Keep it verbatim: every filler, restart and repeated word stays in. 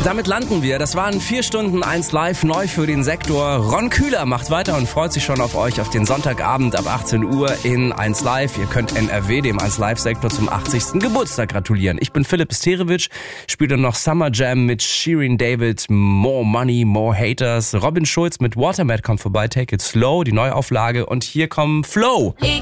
Damit landen wir. Das waren vier Stunden eins Live neu für den Sektor. Ron Kühler macht weiter und freut sich schon auf euch auf den Sonntagabend ab achtzehn Uhr in eins Live. Ihr könnt N R W, dem eins Live Sektor, zum achtzigsten Geburtstag gratulieren. Ich bin Philipp Sterewitsch, spiele noch Summer Jam mit Shirin David, More Money, More Haters. Robin Schulz mit Watermat kommt vorbei, Take It Slow, die Neuauflage. Und hier kommen Flow.